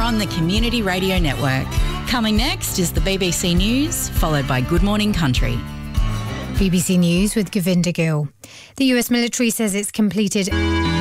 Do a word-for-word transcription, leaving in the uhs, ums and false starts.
on the Community Radio Network. Coming next is the B B C News, followed by Good Morning Country. B B C News with Govinda Gill. The U S military says it's completed